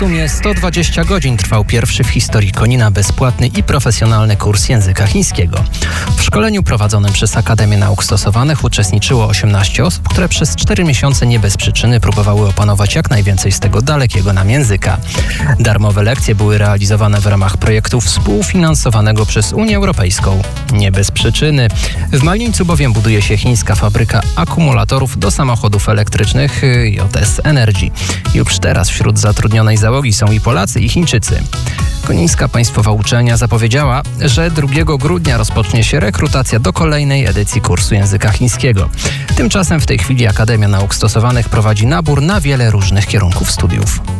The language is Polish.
sumie 120 godzin trwał pierwszy w historii Konina bezpłatny i profesjonalny kurs języka chińskiego. W szkoleniu prowadzonym przez Akademię Nauk Stosowanych uczestniczyło 18 osób, które przez 4 miesiące nie bez przyczyny próbowały opanować jak najwięcej z tego dalekiego nam języka. Darmowe lekcje były realizowane w ramach projektu współfinansowanego przez Unię Europejską. Nie bez przyczyny. W Malnińcu bowiem buduje się chińska fabryka akumulatorów do samochodów elektrycznych JS Energy. Już teraz wśród zatrudnionej załogi są i Polacy, i Chińczycy. Konińska Państwowa Uczelnia zapowiedziała, że 2 grudnia rozpocznie się rekrutacja do kolejnej edycji kursu języka chińskiego. Tymczasem w tej chwili Akademia Nauk Stosowanych prowadzi nabór na wiele różnych kierunków studiów.